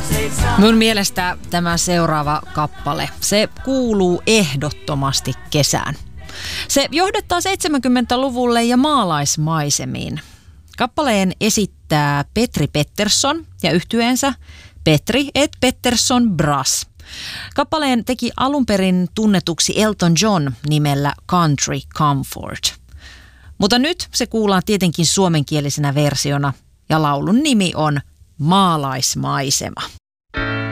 Mun mielestä tämä seuraava kappale, se kuuluu ehdottomasti kesään. Se johdattaa 70-luvulle ja maalaismaisemiin. Kappaleen esittää Petri Pettersson ja yhtyeensä Petri et Pettersson Brass. Kappaleen teki alun perin tunnetuksi Elton John nimellä Country Comfort. Mutta nyt se kuullaan tietenkin suomenkielisenä versiona ja laulun nimi on Maalaismaisema.